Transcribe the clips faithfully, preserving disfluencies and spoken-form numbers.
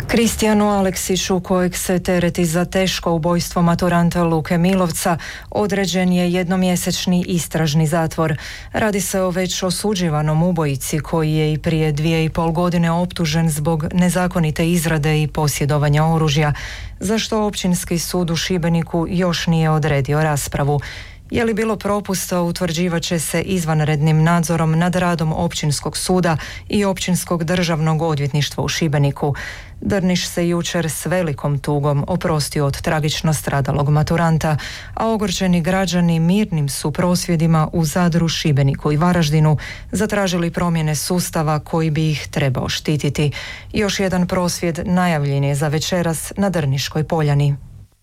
Kristijanu Aleksiću, kojeg se tereti za teško ubojstvo maturanta Luke Milovca, određen je jednomjesečni istražni zatvor. Radi se o već osuđivanom ubojici koji je i prije dvije i pol godine optužen zbog nezakonite izrade i posjedovanja oružja, za što Općinski sud u Šibeniku još nije odredio raspravu. Je li bilo propusta, utvrđivat će se izvanrednim nadzorom nad radom Općinskog suda i Općinskog državnog odvjetništva u Šibeniku. Drniš se jučer s velikom tugom oprostio od tragično stradalog maturanta, a ogorčeni građani mirnim su prosvjedima u Zadru, Šibeniku i Varaždinu zatražili promjene sustava koji bi ih trebao štititi. Još jedan prosvjed najavljen je za večeras na Drniškoj poljani.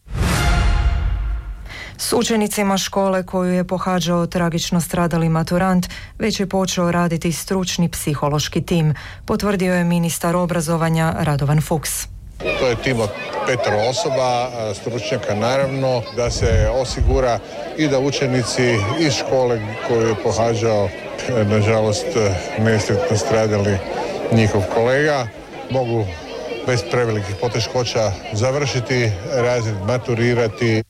S učenicima škole koju je pohađao tragično stradali maturant već je počeo raditi stručni psihološki tim, potvrdio je ministar obrazovanja Radovan Fuchs. To je tim od petero osoba, stručnjaka naravno, da se osigura i da učenici iz škole koju je pohađao, nažalost nesretno stradali njihov kolega, mogu bez prevelikih poteškoća završiti razred, maturirati.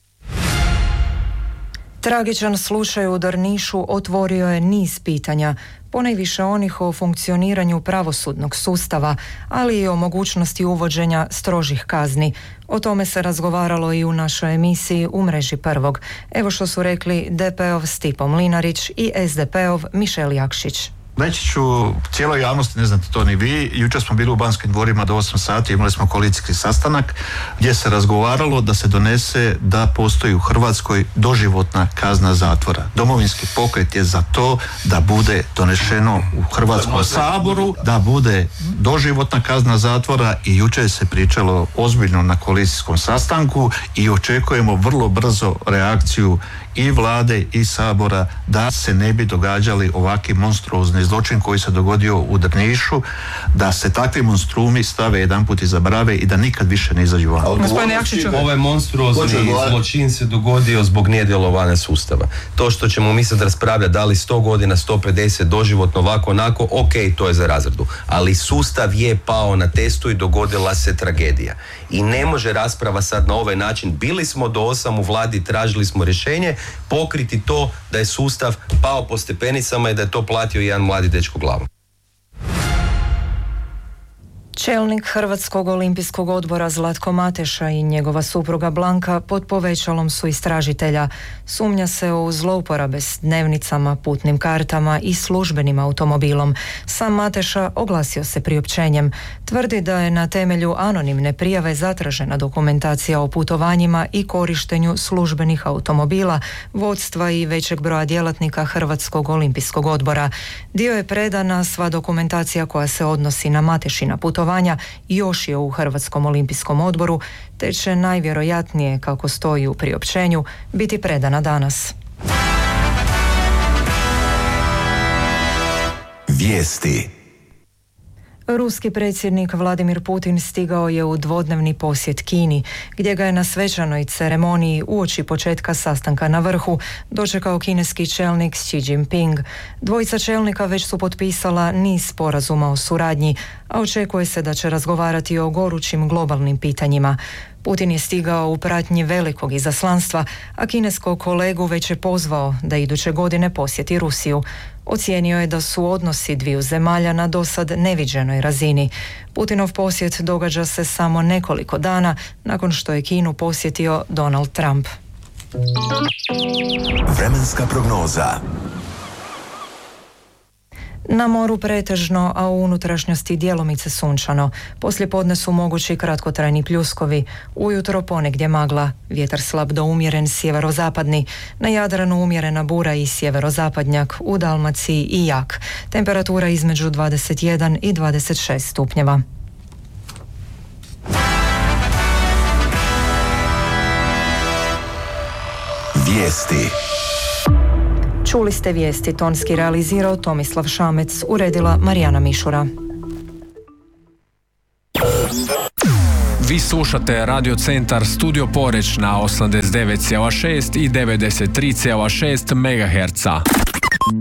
Tragičan slučaj u Drnišu otvorio je niz pitanja, ponajviše onih o funkcioniranju pravosudnog sustava, ali i o mogućnosti uvođenja strožih kazni. O tome se razgovaralo i u našoj emisiji U mreži prvog. Evo što su rekli D P-ov Stipo Mlinarić i S D P-ov Mišel Jakšić. Reći ću cijeloj javnosti, ne znate to ni vi, jučer smo bili u Banskim dvorima do osam sati, imali smo koalicijski sastanak gdje se razgovaralo da se donese da postoji u Hrvatskoj doživotna kazna zatvora. Domovinski pokret je za to da bude donešeno u Hrvatskom saboru, da bude doživotna kazna zatvora i jučer se pričalo ozbiljno na koalicijskom sastanku i očekujemo vrlo brzo reakciju i vlade i sabora da se ne bi događali ovakvi monstruozni zločin koji se dogodio u Drnišu, da se takvi monstrumi stave jedanput iza brave i da nikad više ne izađu van. Gospodine Jakšiću, ovaj monstruozni zločin se dogodio zbog nedjelovanja sustava. To što ćemo mi sad raspravljati da li sto godina, sto pedeset, doživotno, ovako, onako, ok, to je za razradu. Ali sustav je pao na testu i dogodila se tragedija. I ne može rasprava sad na ovaj način, bili smo do osam u vladi, tražili smo rješenje, pokriti to da je sustav pao po stepenicama i da je to platio jedan mladi dečko glavom. Čelnik Hrvatskog olimpijskog odbora Zlatko Mateša i njegova supruga Blanka pod povećalom su istražitelja. Sumnja se o zlouporabe s dnevnicama, putnim kartama i službenim automobilom. Sam Mateša oglasio se priopćenjem. Tvrdi da je na temelju anonimne prijave zatražena dokumentacija o putovanjima i korištenju službenih automobila, vodstva i većeg broja djelatnika Hrvatskog olimpijskog odbora. Dio je predana, sva dokumentacija koja se odnosi na Matešina putovanja još je u Hrvatskom olimpijskom odboru, te će najvjerojatnije, kako stoji u priopćenju, biti predana danas. Vijesti. Ruski predsjednik Vladimir Putin stigao je u dvodnevni posjet Kini, gdje ga je na svečanoj ceremoniji uoči početka sastanka na vrhu dočekao kineski čelnik Xi Jinping. Dvojica čelnika već su potpisala niz sporazuma o suradnji, a očekuje se da će razgovarati o gorućim globalnim pitanjima. Putin je stigao u pratnji velikog izaslanstva, a kineskog kolegu već je pozvao da iduće godine posjeti Rusiju. Ocijenio je da su odnosi dviju zemalja na dosad neviđenoj razini. Putinov posjet događa se samo nekoliko dana nakon što je Kinu posjetio Donald Trump. Vremenska prognoza. Na moru pretežno, a u unutrašnjosti djelomice sunčano. Poslijepodne su mogući kratkotrajni pljuskovi. Ujutro ponegdje magla, vjetar slab do umjeren sjeverozapadni. Na Jadranu umjerena bura i sjeverozapadnjak, u Dalmaciji i jak. Temperatura između dvadeset jedan i dvadeset šest stupnjeva. Vijesti. Čuli ste vijesti, tonski realizirao Tomislav Šamec, uredila Marijana Mišura. Vi slušate Radio Centar Studio Poreć na osamdeset devet zarez šest i devedeset tri zarez šest megaherca.